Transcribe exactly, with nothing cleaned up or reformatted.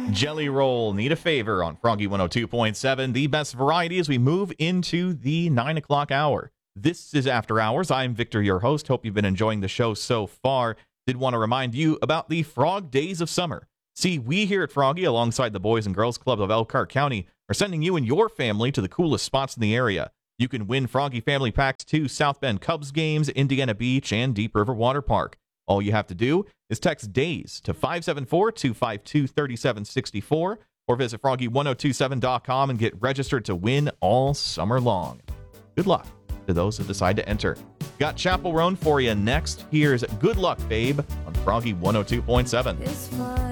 Jelly Roll, Need a Favor on Froggy one oh two point seven, the best variety as we move into the nine o'clock hour. This is After Hours. I'm Victor, your host. Hope you've been enjoying the show so far. Did want to remind you about the Frog Days of Summer. See, we here at Froggy, alongside the Boys and Girls Club of Elkhart County, are sending you and your family to the coolest spots in the area. You can win Froggy Family Packs to South Bend Cubs games, Indiana Beach, and Deep River Water Park. All you have to do is text DAYS to five seven four, two five two, three seven six four or visit froggy one oh two seven dot com and get registered to win all summer long. Good luck to those who decide to enter. Got Chapel Roan for you next. Here's Good Luck, Babe on Froggy one oh two point seven. It's fine.